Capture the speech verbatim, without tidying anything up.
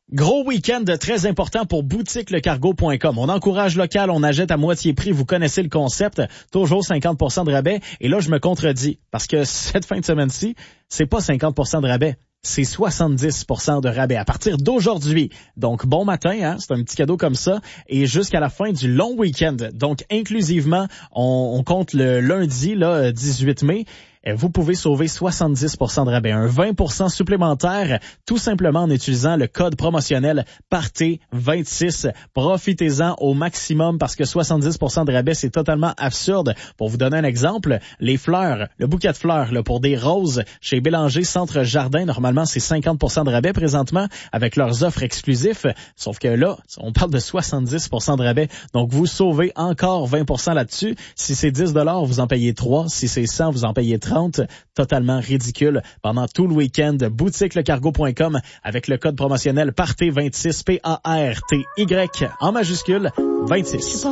Gros week-end très important pour boutique le cargo point com. On encourage local, on achète à moitié prix. Vous connaissez le concept. Toujours cinquante pour cent de rabais. Et là, je me contredis. Parce que cette fin de semaine-ci, c'est pas cinquante pour cent de rabais. C'est soixante-dix pour cent de rabais à partir d'aujourd'hui. Donc, bon matin, hein, c'est un petit cadeau comme ça. Et jusqu'à la fin du long week-end. Donc, inclusivement, on, on compte le lundi, là, dix-huit mai. Vous pouvez sauver soixante-dix pour cent de rabais, un vingt pour cent supplémentaire, tout simplement en utilisant le code promotionnel Party vingt-six. Profitez-en au maximum parce que soixante-dix pour cent de rabais, c'est totalement absurde. Pour vous donner un exemple, les fleurs, le bouquet de fleurs là, pour des roses chez Bélanger Centre Jardin, normalement c'est cinquante pour cent de rabais présentement avec leurs offres exclusives. Sauf que là, on parle de soixante-dix pour cent de rabais. Donc vous sauvez encore vingt pour cent là-dessus. Si c'est dix dollars, vous en payez trois. Si c'est cent, vous en payez trente. Totalement ridicule pendant tout le week-end. boutique le cargo point com avec le code promotionnel Party vingt-six, P A R T Y en majuscule vingt-six.